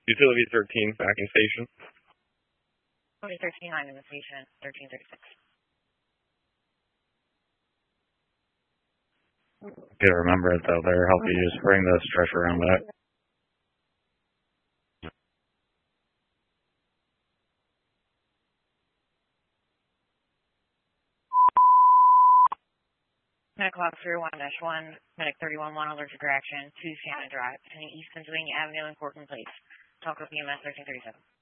Utility 13, backing station. Utility 13, I'm in the station, 1336. Okay, remember it though, they're helping you just bring the stretcher around back. O'clock 01-1, Medic 31-1, allergic reaction to Shannon Drive, between East Pennsylvania Avenue and Cortland Place. Talk with EMS 1337.